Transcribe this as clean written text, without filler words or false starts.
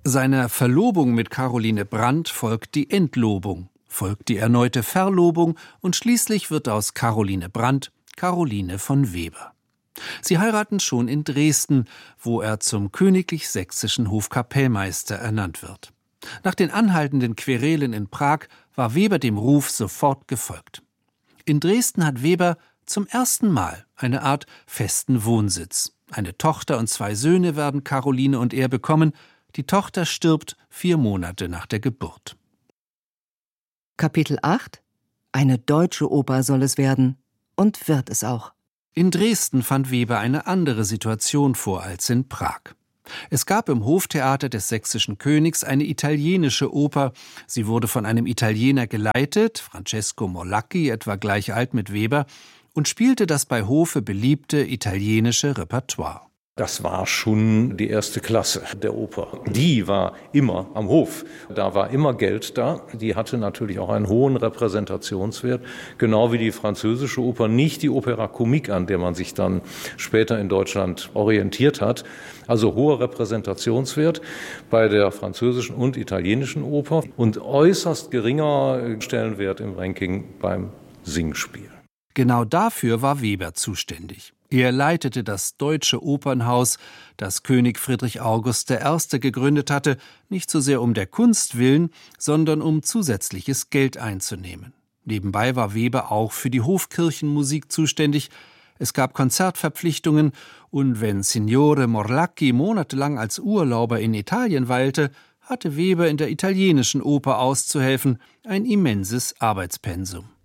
Seiner Verlobung mit Caroline Brandt folgt die Entlobung, folgt die erneute Verlobung und schließlich wird aus Caroline Brandt Caroline von Weber. Sie heiraten schon in Dresden, wo er zum königlich-sächsischen Hofkapellmeister ernannt wird. Nach den anhaltenden Querelen in Prag war Weber dem Ruf sofort gefolgt. In Dresden hat Weber zum ersten Mal eine Art festen Wohnsitz. Eine Tochter und 2 Söhne werden Caroline und er bekommen. Die Tochter stirbt 4 Monate nach der Geburt. Kapitel 8: Eine deutsche Oper soll es werden. Und wird es auch. In Dresden fand Weber eine andere Situation vor als in Prag. Es gab im Hoftheater des sächsischen Königs eine italienische Oper. Sie wurde von einem Italiener geleitet, Francesco Morlacchi, etwa gleich alt mit Weber, und spielte das bei Hofe beliebte italienische Repertoire. Das war schon die erste Klasse der Oper. Die war immer am Hof. Da war immer Geld da. Die hatte natürlich auch einen hohen Repräsentationswert. Genau wie die französische Oper, nicht die Opera Comique, an der man sich dann später in Deutschland orientiert hat. Also hoher Repräsentationswert bei der französischen und italienischen Oper und äußerst geringer Stellenwert im Ranking beim Singspiel. Genau dafür war Weber zuständig. Er leitete das Deutsche Opernhaus, das König Friedrich August I. gegründet hatte, nicht so sehr um der Kunst willen, sondern um zusätzliches Geld einzunehmen. Nebenbei war Weber auch für die Hofkirchenmusik zuständig. Es gab Konzertverpflichtungen und wenn Signore Morlacchi monatelang als Urlauber in Italien weilte, hatte Weber in der italienischen Oper auszuhelfen, ein immenses Arbeitspensum.